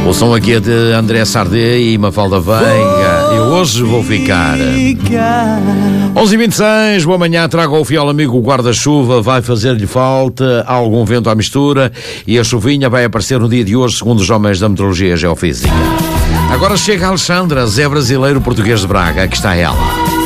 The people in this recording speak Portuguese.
O som aqui é de André Sardé e Mafalda Veiga. Eu hoje vou ficar. 11h26, boa manhã. Traga ao fiel amigo o guarda-chuva. Vai fazer-lhe falta algum vento à mistura e a chuvinha vai aparecer no dia de hoje, segundo os homens da meteorologia geofísica. Agora chega a Alexandra, Zé brasileiro português de Braga. Aqui está ela.